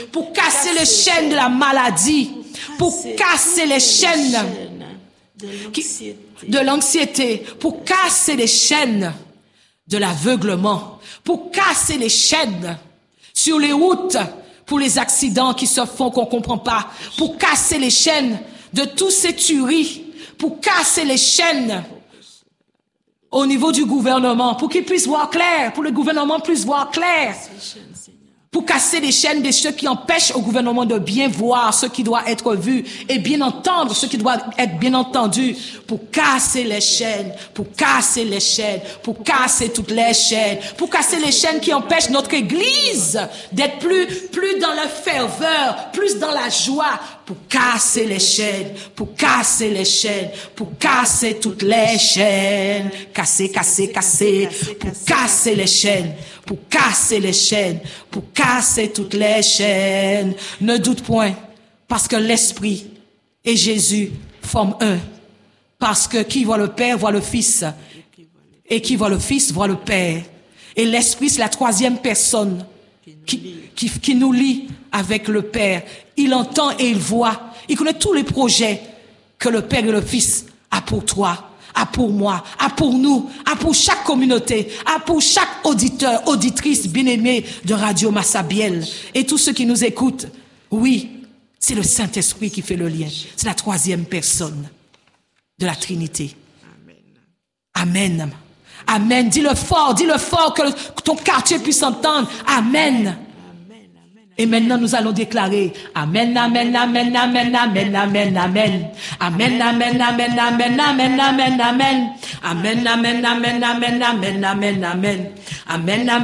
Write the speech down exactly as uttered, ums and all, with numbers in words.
pour casser les chaînes de la maladie, pour casser les chaînes de l'anxiété, pour casser les chaînes de l'aveuglement, pour casser les chaînes sur les routes, pour les accidents qui se font qu'on comprend pas, pour casser les chaînes de toutes ces tueries, pour casser les chaînes au niveau du gouvernement, pour qu'ils puissent voir clair, pour le gouvernement puisse voir clair, pour casser les chaînes de ceux qui empêchent au gouvernement de bien voir ce qui doit être vu et bien entendre ce qui doit être bien entendu, pour casser les chaînes, pour casser les chaînes, pour casser toutes les chaînes, pour casser les chaînes qui empêchent notre Église d'être plus, plus dans la ferveur, plus dans la joie, pour casser les chaînes, pour casser les chaînes, pour casser toutes les chaînes, casser, casser, casser, pour casser les chaînes, pour casser les chaînes, pour casser toutes les chaînes. Ne doute point, parce que l'Esprit et Jésus forment un. Parce que qui voit le Père voit le Fils, et qui voit le Fils voit le Père. Et l'Esprit, c'est la troisième personne qui, qui, qui nous lie avec le Père. Il entend et il voit. Il connaît tous les projets que le Père et le Fils a pour toi, a pour moi, a pour nous, a pour chaque communauté, a pour chaque auditeur, auditrice bien-aimée de Radio Massabielle. Et tous ceux qui nous écoutent, oui, c'est le Saint-Esprit qui fait le lien. C'est la troisième personne de la Trinité. Amen. Amen. Dis-le fort, dis-le fort, que ton quartier puisse entendre. Amen. Et maintenant, nous allons déclarer Amen, Amen, Amen, Amen, Amen, Amen, Amen. Amen, Amen, Amen, Amen, Amen, Amen, Amen. Amen, Amen, Amen, Amen, Amen, Amen, Amen. Amen, Amen.